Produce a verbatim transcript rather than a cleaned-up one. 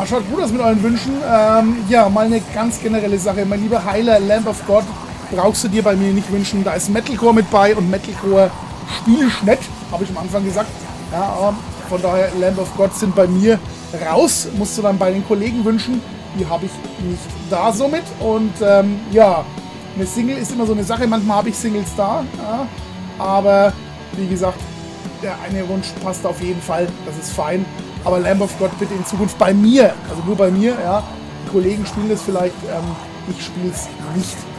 Ja, schaut gut aus mit euren Wünschen. Ähm, ja, mal eine ganz generelle Sache. Mein lieber Heiler, Lamb of God, brauchst du dir bei mir nicht wünschen. Da ist Metalcore mit bei und Metalcore spiele ich nicht, habe ich am Anfang gesagt. Ja, aber von daher, Lamb of God sind bei mir raus. Musst du dann bei den Kollegen wünschen. Die habe ich nicht da somit. Und ähm, ja, eine Single ist immer so eine Sache. Manchmal habe ich Singles da. Ja, aber wie gesagt, der eine Wunsch passt auf jeden Fall. Das ist fein. Aber Lamb of God bitte in Zukunft bei mir. Also nur bei mir. Ja. Die Kollegen spielen das vielleicht. Ähm, ich spiele es nicht.